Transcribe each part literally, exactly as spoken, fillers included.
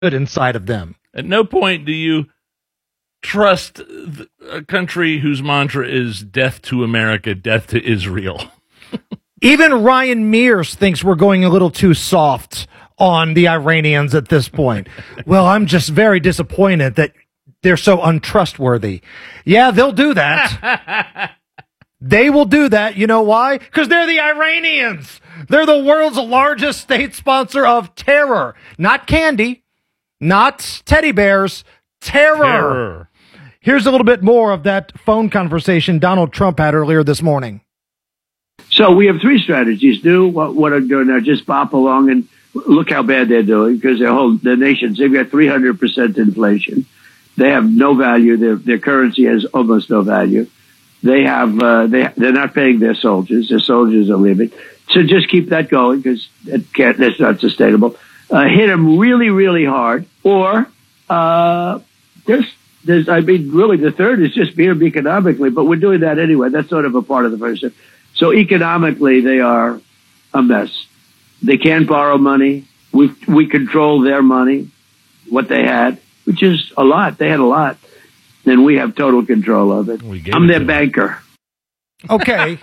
inside of them. At no point do you trust a country whose mantra is death to America, death to Israel. Even Ryan Mears thinks we're going a little too soft on the Iranians at this point. Well, I'm just very disappointed that they're so untrustworthy. Yeah, they'll do that. They will do that. You know why? Because they're the Iranians. They're the world's largest state sponsor of terror. Not candy, not teddy bears, terror. terror. Here's a little bit more of that phone conversation Donald Trump had earlier this morning. So we have three strategies. Do what, what are doing now, just bop along and look how bad they're doing, because their whole, the nations, they've got three hundred percent inflation. They have no value. Their, their currency has almost no value. They have, uh, they, they're not paying their soldiers. Their soldiers are leaving. So just keep that going, because it can't, that's not sustainable. Uh, hit them really, really hard. Or, uh, there's, there's, I mean, really the third is just beat them economically, but we're doing that anyway. That's sort of a part of the first step. So economically, they are a mess. They can't borrow money. We, we control their money, what they had, which is a lot. They had a lot. Then we have total control of it. I'm their banker. Okay.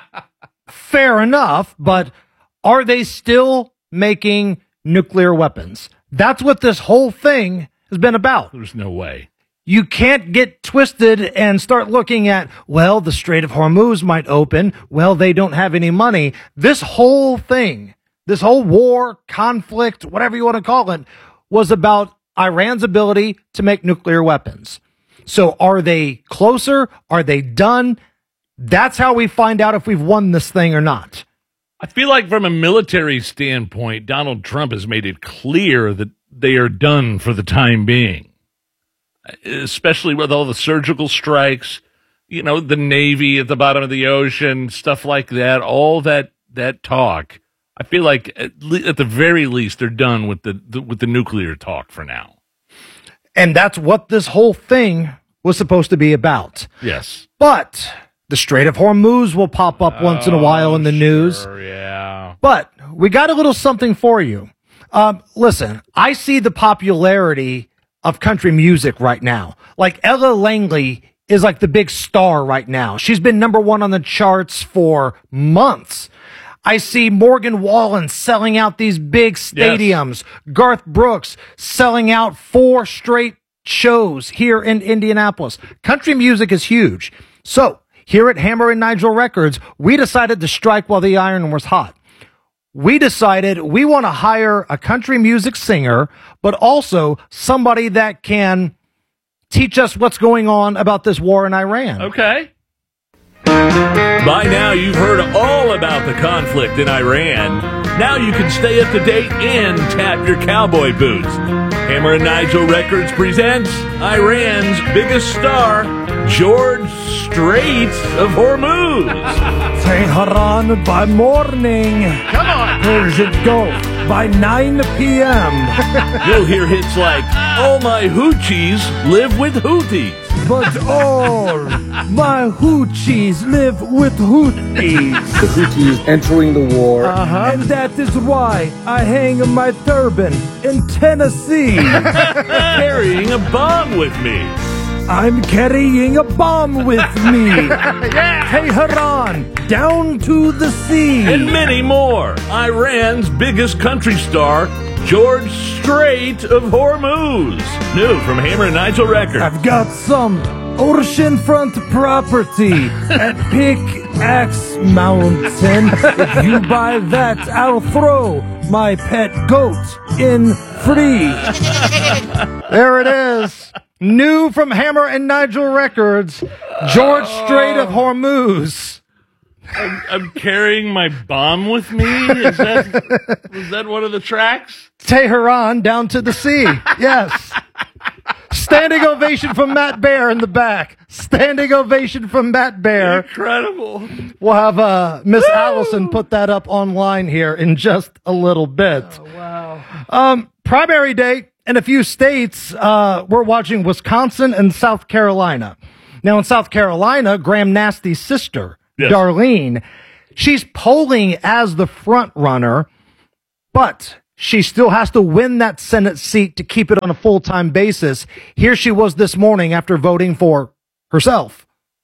Fair enough, but are they still making nuclear weapons? That's what this whole thing has been about. There's no way. You can't get twisted and start looking at, well, the Strait of Hormuz might open. Well, they don't have any money. This whole thing, this whole war, conflict, whatever you want to call it, was about Iran's ability to make nuclear weapons. So are they closer? Are they done? That's how we find out if we've won this thing or not. I feel like from a military standpoint, Donald Trump has made it clear that they are done for the time being, especially with all the surgical strikes, you know, the Navy at the bottom of the ocean, stuff like that, all that, that talk. I feel like at, le- at the very least they're done with the, the with the nuclear talk for now. And that's what this whole thing was supposed to be about. Yes. But the Strait of Hormuz will pop up oh, once in a while in the sure, news. Yeah. But we got a little something for you. Um, listen, I see the popularity of country music right now. Like Ella Langley is like the big star right now. She's been number one on the charts for months. I see Morgan Wallen selling out these big stadiums. Yes. Garth Brooks selling out four straight shows here in Indianapolis. Country music is huge. So here at Hammer and Nigel Records, we decided to strike while the iron was hot. We decided we want to hire a country music singer, but also somebody that can teach us what's going on about this war in Iran. Okay. By now, you've heard all about the conflict in Iran. Now you can stay up to date and tap your cowboy boots. Hammer and Nigel Records presents Iran's biggest star, George Strait of Hormuz. Tehran by morning. Come on. Persian Gulf by nine p.m. You'll hear hits like, all my hoochies live with Houthis. But all my hoochies live with Houthis. The Houthis entering the war. Uh-huh. And that is why I hang my turban in Tennessee. Carrying a bomb with me. I'm carrying a bomb with me. Yeah. Tehran, down to the sea. And many more. Iran's biggest country star, George Strait of Hormuz. New from Hammer and Nigel Records. I've got some oceanfront property at Pickaxe Mountain. If you buy that, I'll throw my pet goat in free. There it is. New from Hammer and Nigel Records, George Strait of Hormuz. I'm, I'm carrying my bomb with me? Is that, is that one of the tracks? Tehran, down to the sea. Yes. Standing ovation from Matt Bear in the back. Standing ovation from Matt Bear. Incredible. We'll have uh, Miss Allison put that up online here in just a little bit. Oh, wow. Um, primary day in a few states. Uh, we're watching Wisconsin and South Carolina. Now, in South Carolina, Graham Nasty's sister, yes. Darlene, she's polling as the front runner, but she still has to win that Senate seat to keep it on a full-time basis. Here she was this morning after voting for herself.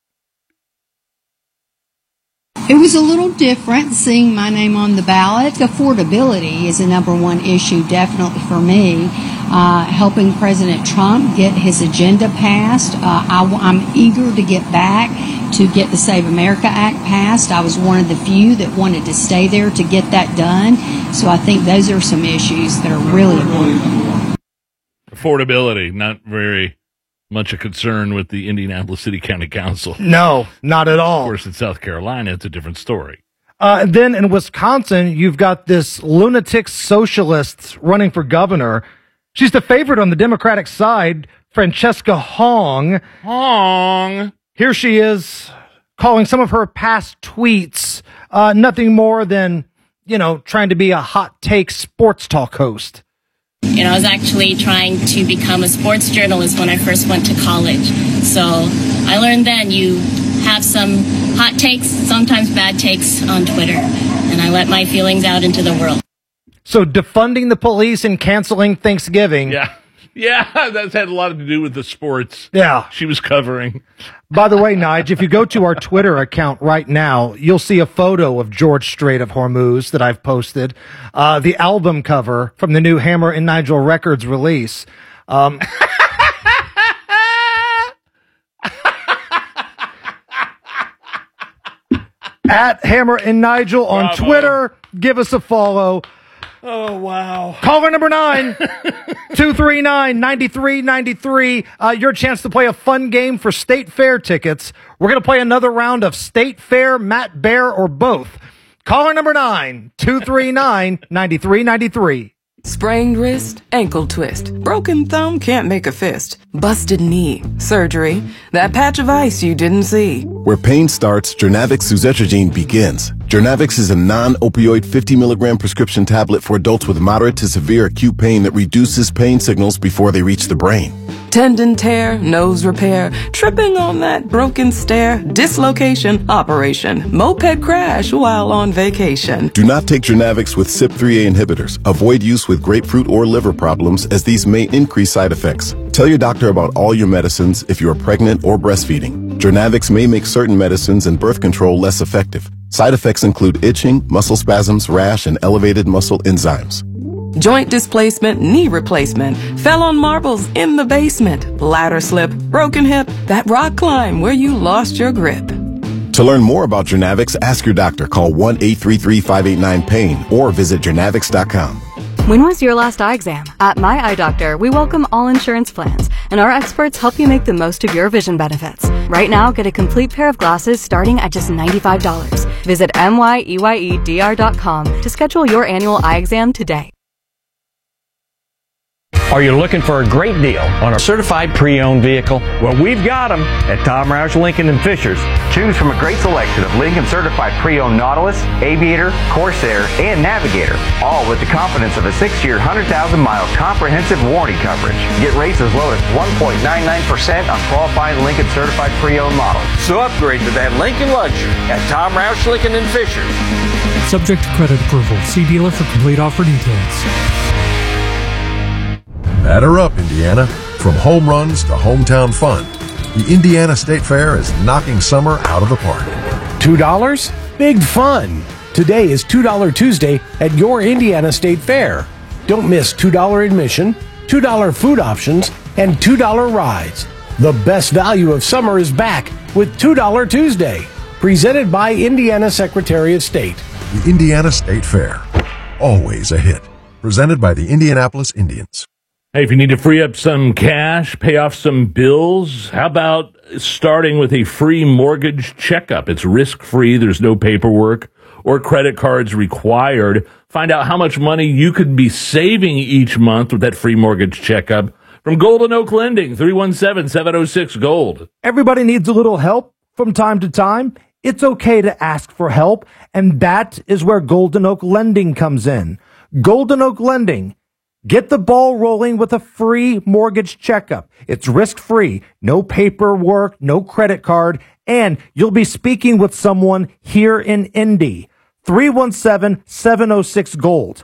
It was a little different seeing my name on the ballot. Affordability is a number one issue, definitely for me. Uh, helping President Trump get his agenda passed. Uh, I, I'm eager to get back to get the Save America Act passed. I was one of the few that wanted to stay there to get that done. So I think those are some issues that are really important. Affordability, not very much a concern with the Indianapolis City County Council. No, not at all. Of course, in South Carolina, it's a different story. Uh, and then in Wisconsin, you've got this lunatic socialist running for governor. She's the favorite on the Democratic side, Francesca Hong. Hong. Here she is calling some of her past tweets uh, nothing more than, you know, trying to be a hot take sports talk host. You know, I was actually trying to become a sports journalist when I first went to college. So I learned then you have some hot takes, sometimes bad takes on Twitter. And I let my feelings out into the world. So defunding the police and canceling Thanksgiving. Yeah. Yeah, that's had a lot to do with the sports yeah. she was covering. By the way, Nige, if you go to our Twitter account right now, you'll see a photo of George Strait of Hormuz that I've posted. Uh, the album cover from the new Hammer and Nigel Records release. Um, at Hammer and Nigel on Bravo. Twitter. Give us a follow. Oh, wow. Caller number nine, two three nine, nine three nine three. Uh, your chance to play a fun game for State Fair tickets. We're going to play another round of State Fair, Matt Bear, or both. Caller number nine, two three nine, nine three nine three. Sprained wrist, ankle twist, broken thumb, can't make a fist, busted knee, surgery, that patch of ice you didn't see. Where pain starts, Jernavix suzetrigine begins. Jernavix is a non-opioid fifty milligram prescription tablet for adults with moderate to severe acute pain that reduces pain signals before they reach the brain. Tendon tear, nose repair, tripping on that broken stair, dislocation, operation, moped crash while on vacation. Do not take Jernavix with C Y P three A inhibitors. Avoid use with grapefruit or liver problems, as these may increase side effects. Tell your doctor about all your medicines if you are pregnant or breastfeeding. Jernavix may make certain medicines and birth control less effective. Side effects include itching, muscle spasms, rash, and elevated muscle enzymes. Joint displacement, knee replacement, fell on marbles in the basement, ladder slip, broken hip, that rock climb where you lost your grip. To learn more about Jernavix, ask your doctor. Call one eight three three, five eight nine, pain or visit jernavix dot com. When was your last eye exam? At My Eye Doctor, we welcome all insurance plans, and our experts help you make the most of your vision benefits. Right now, get a complete pair of glasses starting at just ninety-five dollars. Visit M Y E Y E D R dot com to schedule your annual eye exam today. Are you looking for a great deal on a certified pre-owned vehicle? Well, we've got them at Tom Roush Lincoln and Fishers. Choose from a great selection of Lincoln certified pre-owned Nautilus, Aviator, Corsair, and Navigator, all with the confidence of a six-year, one hundred thousand mile comprehensive warranty coverage. Get rates as low as one point nine nine percent on qualifying Lincoln certified pre-owned models. So upgrade to that Lincoln luxury at Tom Roush Lincoln and Fishers. Subject to credit approval. See dealer for complete offer details. Batter up, Indiana. From home runs to hometown fun, the Indiana State Fair is knocking summer out of the park. two dollars? Big fun. Today is two dollar Tuesday at your Indiana State Fair. Don't miss two dollar admission, two dollar food options, and two dollar rides. The best value of summer is back with two dollar Tuesday. Presented by Indiana Secretary of State. The Indiana State Fair. Always a hit. Presented by the Indianapolis Indians. Hey, if you need to free up some cash, pay off some bills, how about starting with a free mortgage checkup? It's risk-free. There's no paperwork or credit cards required. Find out how much money you could be saving each month with that free mortgage checkup from Golden Oak Lending, three one seven, seven oh six, GOLD. Everybody needs a little help from time to time. It's okay to ask for help, and that is where Golden Oak Lending comes in. Golden Oak Lending. Get the ball rolling with a free mortgage checkup. It's risk-free, no paperwork, no credit card, and you'll be speaking with someone here in Indy. three one seven, seven oh six, GOLD.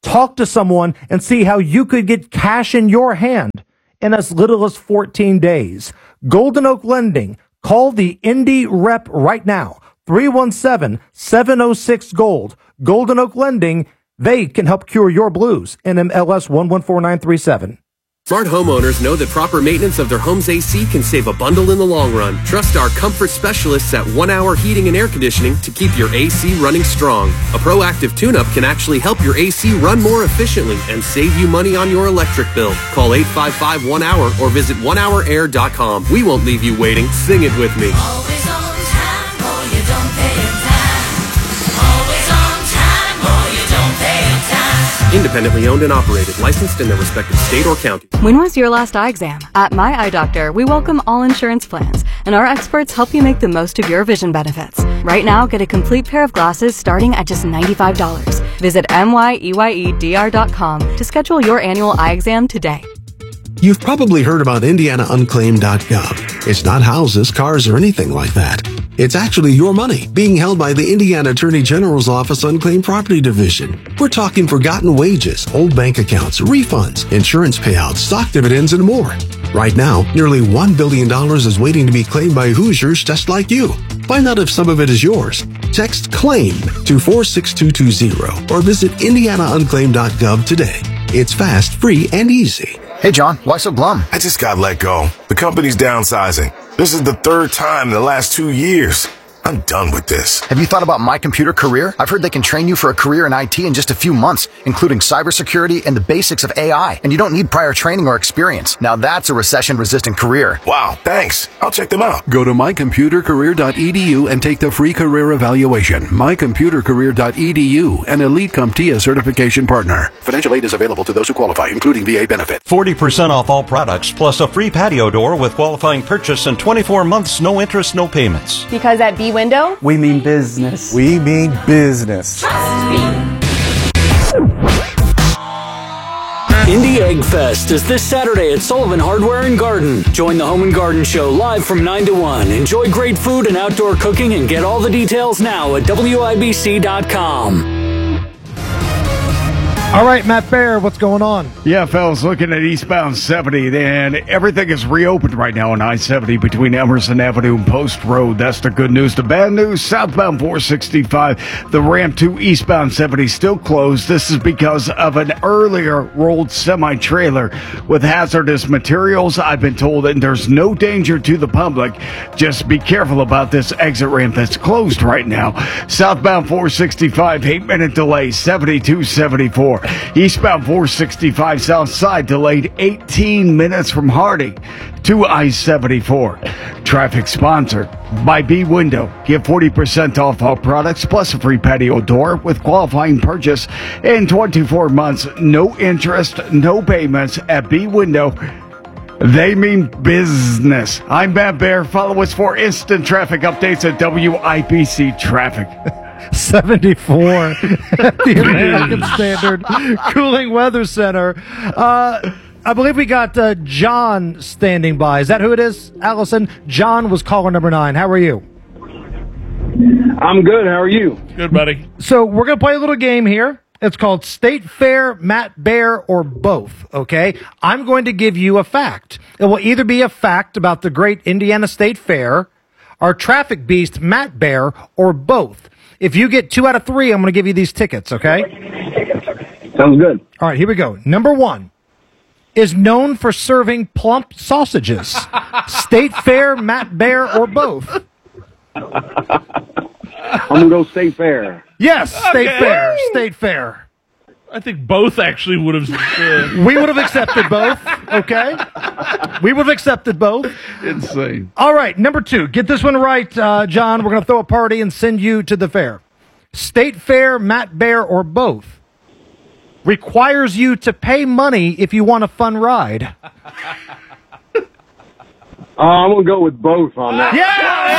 Talk to someone and see how you could get cash in your hand in as little as fourteen days. Golden Oak Lending. Call the Indy rep right now. three one seven, seven oh six, GOLD. Golden Oak Lending. They can help cure your blues. N M L S one one four nine three seven. Smart homeowners know that proper maintenance of their home's A C can save a bundle in the long run. Trust our comfort specialists at One Hour Heating and Air Conditioning to keep your A C running strong. A proactive tune-up can actually help your A C run more efficiently and save you money on your electric bill. Call eight five five, one hour or visit one hour air dot com. We won't leave you waiting. Sing it with me. Always on time or you don't pay in time. Always on time or you don't pay in time. Independently owned and operated, licensed in their respective state or county. When was your last eye exam? At My Eye Doctor, we welcome all insurance plans, and our experts help you make the most of your vision benefits. Right now, get a complete pair of glasses starting at just ninety-five dollars. Visit M Y E Y E D R dot com to schedule your annual eye exam today. You've probably heard about Indiana Unclaimed dot gov. It's not houses, cars, or anything like that. It's actually your money being held by the Indiana Attorney General's Office Unclaimed Property Division. We're talking forgotten wages, old bank accounts, refunds, insurance payouts, stock dividends, and more. Right now, nearly one billion dollars is waiting to be claimed by Hoosiers just like you. Find out if some of it is yours. Text CLAIM to four six two two zero or visit Indiana Unclaimed dot gov today. It's fast, free, and easy. Hey, John, why so glum? I just got let go. The company's downsizing. This is the third time in the last two years. I'm done with this. Have you thought about My Computer Career? I've heard they can train you for a career in I T in just a few months, including cybersecurity and the basics of A I. And you don't need prior training or experience. Now that's a recession-resistant career. Wow, thanks. I'll check them out. Go to my computer career dot e d u and take the free career evaluation. my computer career dot e d u, an Elite CompTIA certification partner. Financial aid is available to those who qualify, including V A benefit. forty percent off all products, plus a free patio door with qualifying purchase and twenty-four months, no interest, no payments. Because at B Window, we mean business. We mean business. Indy Egg Fest is this Saturday at Sullivan Hardware and Garden. Join the Home and Garden Show live from nine to one. Enjoy great food and outdoor cooking and get all the details now at W I B C dot com. All right, Matt Bear, what's going on? Yeah, fellas, looking at eastbound seventy, and everything is reopened right now on I seventy between Emerson Avenue and Post Road. That's the good news. The bad news, southbound four sixty-five, the ramp to eastbound seventy still closed. This is because of an earlier rolled semi-trailer with hazardous materials. I've been told that there's no danger to the public. Just be careful about this exit ramp that's closed right now. Southbound four sixty-five, eight-minute delay, seventy-two seventy-four. Eastbound four sixty-five south side delayed eighteen minutes from Harding to I seventy-four. Traffic sponsored by B Window. Get forty percent off all products plus a free patio door with qualifying purchase in twenty-four months. No interest, no payments at B Window. They mean business. I'm Matt Bear. Follow us for instant traffic updates at W I B C Traffic. seventy-four at the American Standard Cooling Weather Center. Uh, I believe we got uh, John standing by. Is that who it is, Allison? John was caller number nine. How are you? I'm good. How are you? Good, buddy. So we're going to play a little game here. It's called State Fair, Matt Bear, or both, okay? I'm going to give you a fact. It will either be a fact about the great Indiana State Fair, our traffic beast, Matt Bear, or both. If you get two out of three, I'm going to give you these tickets, okay? Sounds good. All right, here we go. Number one is known for serving plump sausages. State Fair, Matt Bear, or both? I'm going to go State Fair. Yes, State Okay. Fair, State Fair. I think both actually would have. Uh, We would have accepted both, okay? We would have accepted both. Insane. All right, number two. Get this one right, uh, John. We're going to throw a party and send you to the fair. State Fair, Matt Bear, or both requires you to pay money if you want a fun ride. Uh, I'm going to go with both on that. Yeah!